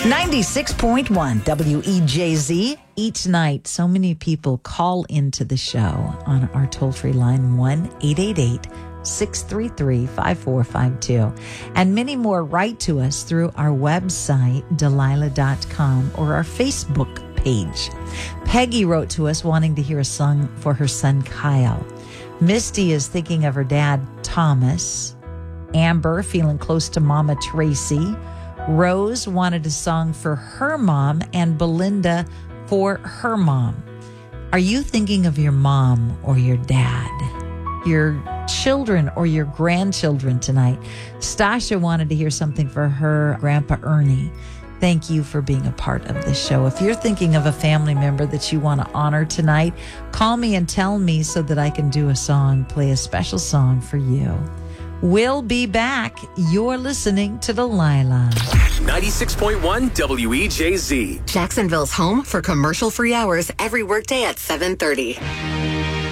96.1 WEJZ. Each night, so many people call into the show on our toll-free line 1-888-633-5452. And many more write to us through our website, Delilah.com, or our Facebook page. Peggy wrote to us wanting to hear a song for her son, Kyle. Misty is thinking of her dad, Thomas. Amber feeling close to Mama Tracy. Rose wanted a song for her mom, and Belinda for her mom. Are you thinking of your mom or your dad, your children or your grandchildren tonight? Stasha wanted to hear something for her Grandpa Ernie. Thank you for being a part of the show. If you're thinking of a family member that you want to honor tonight, call me and tell me so that I can do a song, play a special song for you. We'll be back. You're listening to Delilah. 96.1 WEJZ. Jacksonville's home for commercial-free hours every workday at 7:30.